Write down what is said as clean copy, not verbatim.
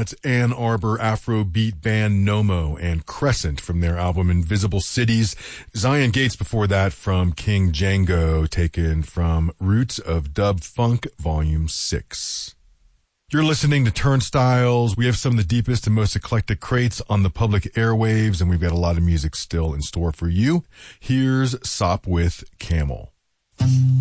That's Ann Arbor Afrobeat band Nomo and Crescent from their album Invisible Cities. Zion Gates before that from King Django, taken from Roots of Dub Funk, Volume 6. You're listening to Turnstiles. We have some of the deepest and most eclectic crates on the public airwaves, and we've got a lot of music still in store for you. Here's Sop with Camel.